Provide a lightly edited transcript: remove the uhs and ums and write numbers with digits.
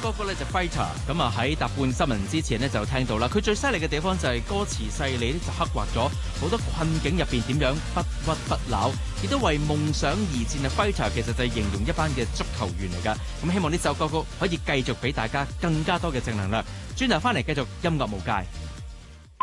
歌曲咧就 Fighter， 咁啊喺搭半新聞之前呢，就聽到啦。佢最犀利嘅地方就係歌詞細膩咧，就刻畫咗好多困境入邊點樣不屈不撓，亦都為夢想而戰嘅 Fighter 其實就係形容一班嘅足球員嚟噶。咁希望呢首歌曲可以繼續俾大家更加多嘅正能量。轉頭翻嚟繼續音樂無界。